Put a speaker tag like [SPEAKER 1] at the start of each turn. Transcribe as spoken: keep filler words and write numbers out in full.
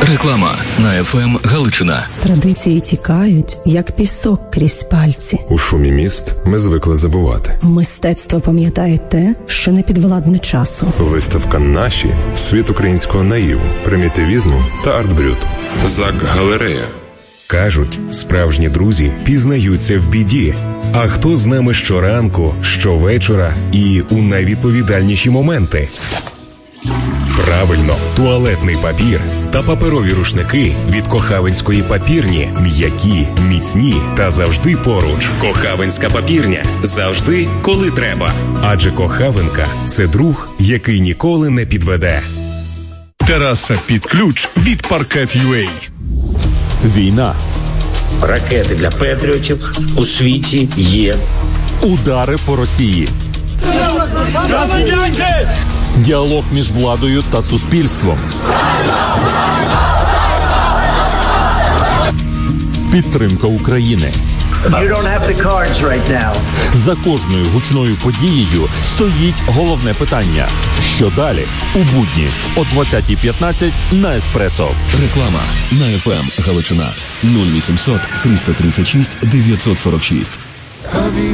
[SPEAKER 1] Реклама на еф ем Галичина.
[SPEAKER 2] Традиції тікають, як пісок крізь пальці.
[SPEAKER 3] У шумі міст ми звикли забувати.
[SPEAKER 2] Мистецтво пам'ятає те, що не підвладне часу.
[SPEAKER 3] Виставка «Наші» – світ українського наїву, примітивізму та арт-брюту. ЗАК-галерея.
[SPEAKER 4] Кажуть, справжні друзі пізнаються в біді. А хто з нами щоранку, щовечора і у найвідповідальніші моменти? Правильно, туалетний папір та паперові рушники від Кохавинської папірні. М'які, міцні та завжди поруч. Кохавинська папірня. Завжди, коли треба. Адже Кохавинка – це друг, який ніколи не підведе.
[SPEAKER 5] Тераса під ключ від Паркет.ua.
[SPEAKER 6] Війна.
[SPEAKER 7] Ракети для патріотів у світі є.
[SPEAKER 6] Удари по Росії. Діалог між владою та суспільством. Підтримка України.
[SPEAKER 8] You don't have the cards right now.
[SPEAKER 6] За кожною гучною подією стоїть головне питання. Що далі? У будні о двадцятій п'ятнадцять на Еспресо.
[SPEAKER 1] Реклама на еф ем Галичина. нуль вісімсот триста тридцять шість дев'ятсот сорок шість.